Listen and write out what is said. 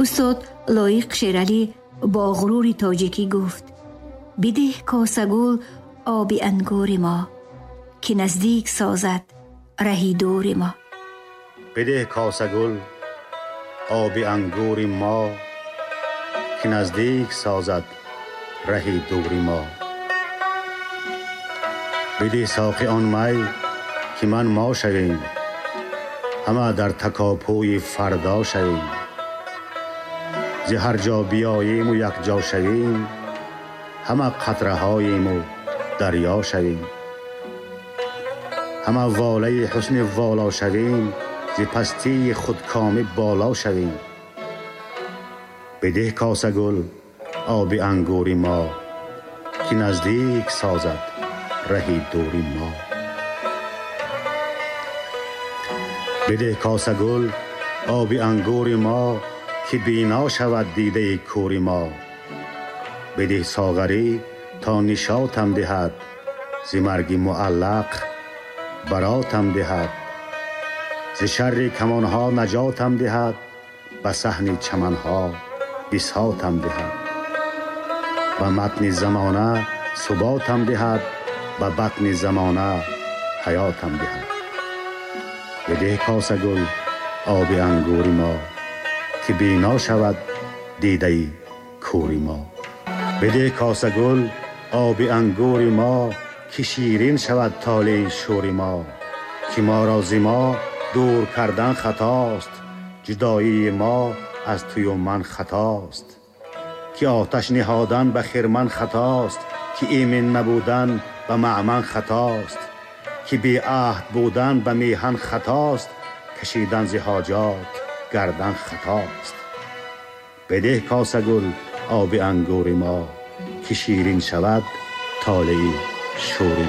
استاد لایق شیرالی با غرور تاجیکی گفت: بده کاسگل آب انگور ما که نزدیک سازد رهی دور ما. بده کاسگل آب انگور ما که نزدیک سازد رهی دور ما. بده ساقی آن می که من ما شویم، همه در تکاپوی فردا شویم. ز هر جا بیاییم و یک جا شویم، همه قطره هاییم و دریا شویم. همه واله حسن والا شویم، ز پستی خودکامی بالا شویم. بده کاسه گل آب انگور ما که نزدیک سازد رهی دور ما. بده کاسه گل آب انگور ما که بینا شود دیده کور ما. بده ساغری تا نشاطم دهد، ز مرگ معلق براتم دهد. ز شر کمانها نجاتم دهد، به صحن چمنها بساطم دهد. به متن زمانه ثباتم دهد، به بطن زمانه حیاتم دهد. بده کاسه گل آب انگور ما که بینا شود دیده کور ما. بده کاسه گل آب انگور ما که شیرین شود طالع شور ما. که ما را ز ما دور کردن خطاست، جدایی ما از توی و من خطاست. که آتش نهادن به خرمن خطاست، که ایمن نبودن به مأمن خطاست. که بی عهد بودن به میهن خطاست، کشیدن ز حاجات گردن خطاست. بده کاسه گل آب انگور ما که شیرین شود طالع شور ما.